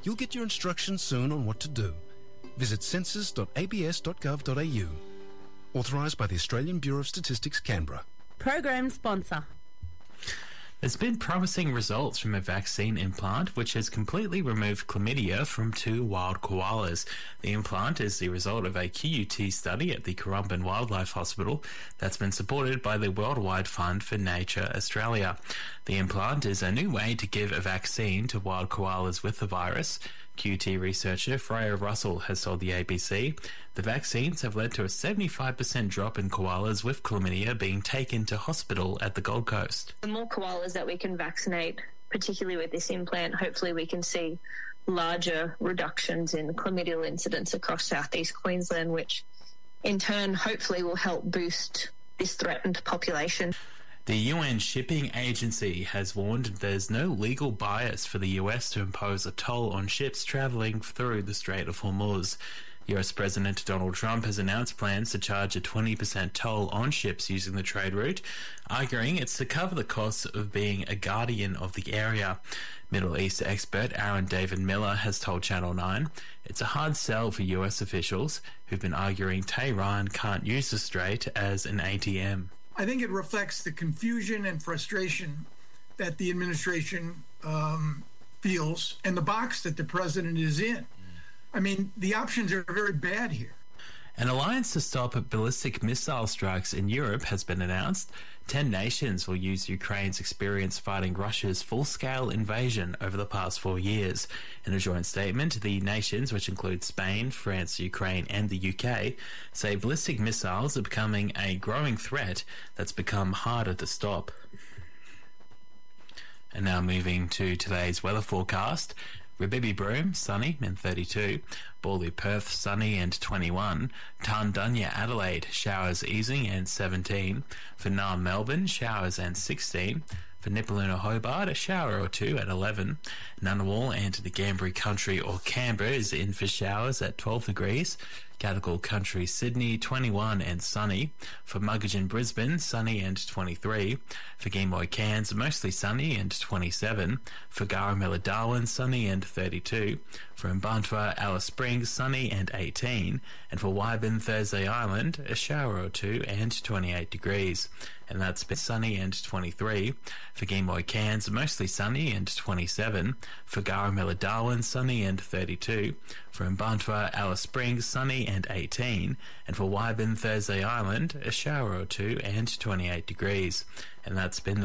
You'll get your instructions soon on what to do. Visit census.abs.gov.au. Authorised by the Australian Bureau of Statistics, Canberra. Program sponsor. There's been promising results from a vaccine implant which has completely removed chlamydia from 2 wild koalas. The implant is the result of a QUT study at the Currumbin Wildlife Hospital that's been supported by the Worldwide Fund for Nature Australia. The implant is a new way to give a vaccine to wild koalas with the virus. QUT researcher Freya Russell has told the ABC the vaccines have led to a 75% drop in koalas with chlamydia being taken to hospital at the Gold Coast. The more koalas that we can vaccinate, particularly with this implant, hopefully we can see larger reductions in chlamydial incidence across southeast Queensland, which in turn hopefully will help boost this threatened population. The UN Shipping Agency has warned there's no legal bias for the US to impose a toll on ships travelling through the Strait of Hormuz. US President Donald Trump has announced plans to charge a 20% toll on ships using the trade route, arguing it's to cover the costs of being a guardian of the area. Middle East expert Aaron David Miller has told Channel 9 it's a hard sell for US officials who've been arguing Tehran can't use the strait as an ATM. I think it reflects the confusion and frustration that the administration feels and the box that the president is in. I mean, the options are very bad here. An alliance to stop ballistic missile strikes in Europe has been announced. 10 nations will use Ukraine's experience fighting Russia's full-scale invasion over the past 4 years. In a joint statement, the nations, which include Spain, France, Ukraine and the UK, say ballistic missiles are becoming a growing threat that's become harder to stop. And now moving to today's weather forecast. Ribibi Broome, sunny and 32. Bawley Perth, sunny and 21. Tarndunya Adelaide, showers easing and 17. For Naarm Melbourne, showers and 16. For Nipaluna Hobart, a shower or 2 at 11. Ngunnawal and the Gambri Country or Canberra is in for showers at 12 degrees. Gadigal Country Sydney, 21 and sunny. For Muggeridge Brisbane, sunny and 23. For Gemoy Cairns, mostly sunny and 27. For Garamilla Darwin, sunny and 32. For Mbantua Alice Springs, sunny and 18. And for Wyburn Thursday Island, a shower or 2 and 28 degrees. And that's been sunny and 23. For Gemoy Cairns, mostly sunny and 27. For Garamilla Darwin, sunny and 32. For Mbantua Alice Springs, sunny and 18. And for Wyburn Thursday Island, a shower or 2 and 28 degrees. And that's been